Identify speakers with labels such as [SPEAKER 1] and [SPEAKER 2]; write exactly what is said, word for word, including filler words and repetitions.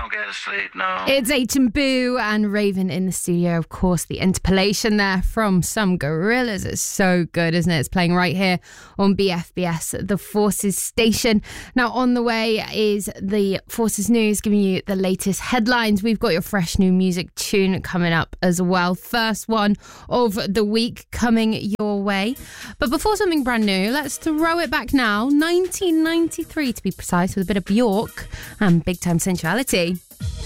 [SPEAKER 1] don't get to sleep, no.
[SPEAKER 2] It's H and Boo and Raven in the studio. Of course, the interpolation there from some Gorillaz is so good, isn't it? It's playing right here on B F B S, the Forces station. Now, on the way is the Forces News, giving you the latest headlines. We've got your fresh new music tune coming up as well. First one of the week coming your way. But before something brand new, let's throw it back now. nineteen ninety-three to be precise, with a bit of Bjork and Big Time Sensuality.